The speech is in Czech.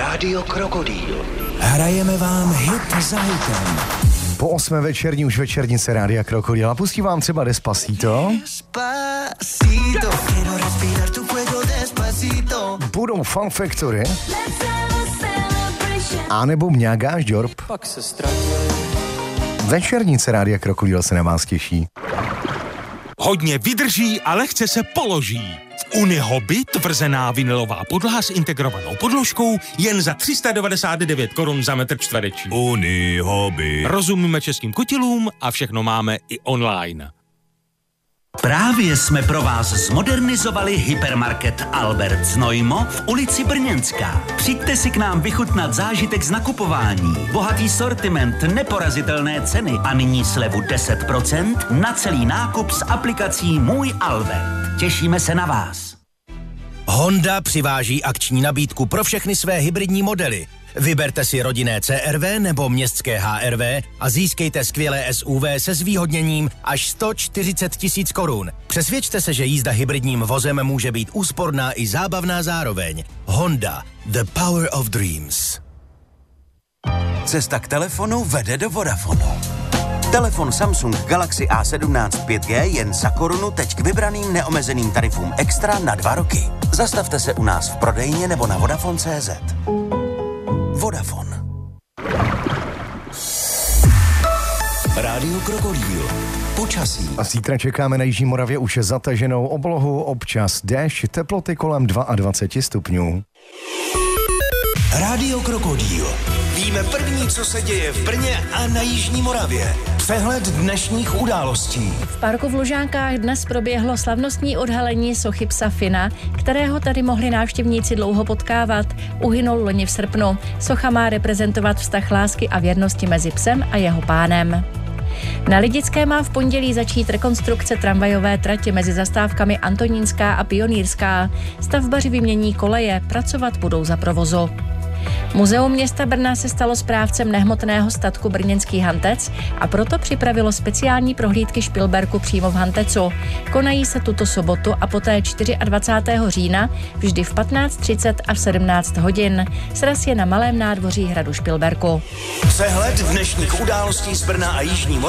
Rádio Krokodýl. Hrajeme vám hit za hitem. Po 8 večerní už večernice Rádia Krokodýl. A pustí vám třeba Despacito. Budou Fun Factory. A nebo Mňágáš Jorb. Pak se ztratili. Večernice Rádia Krokodýl se na vás těší. Hodně vydrží a lehce se položí. V Unihoby tvrzená vinylová podlaha s integrovanou podložkou jen za 399 korun za metr čtvereční. Unihoby. Rozumíme českým kutilům a všechno máme i online. Právě jsme pro vás zmodernizovali hypermarket Albert Znojmo v ulici Brněnská. Přijďte si k nám vychutnat zážitek z nakupování. Bohatý sortiment, neporazitelné ceny a nyní slevu 10% na celý nákup s aplikací Můj Albert. Těšíme se na vás. Honda přiváží akční nabídku pro všechny své hybridní modely. Vyberte si rodinné CR-V nebo městské HR-V a získejte skvělé SUV se zvýhodněním až 140 000 korun. Přesvědčte se, že jízda hybridním vozem může být úsporná i zábavná zároveň. Honda, the power of dreams. Cesta k telefonu vede do Vodafonu. Telefon Samsung Galaxy A17 5G jen za korunu teď k vybraným neomezeným tarifům extra na 2 roky. Zastavte se u nás v prodejně nebo na Vodafone.cz. Vodafone. Rádio Krokodýl. Počasí. A zítra čekáme na Jižní Moravě už zataženou oblohu, občas déšť, teploty kolem 22 stupňů. Rádio Krokodýl. Víme první, co se děje v Brně a na Jižní Moravě. Přehled dnešních událostí. V parku v Lužánkách dnes proběhlo slavnostní odhalení sochy psa Fina, kterého tady mohli návštěvníci dlouho potkávat. Uhynul loni v srpnu. Socha má reprezentovat vztah lásky a věrnosti mezi psem a jeho pánem. Na Lidické má v pondělí začít rekonstrukce tramvajové tratě mezi zastávkami Antonínská a Pionýrská. Stavbaři vymění koleje, pracovat budou za provozu. Muzeum města Brna se stalo správcem nehmotného statku Brněnský Hantec a proto připravilo speciální prohlídky Špilberku přímo v Hantecu. Konají se tuto sobotu a poté 24. října vždy v 15:30 a v 17 hodin. Sraz je na Malém nádvoří hradu Špilberku. Přehled dnešních událostí z Brna a Jižní Moravy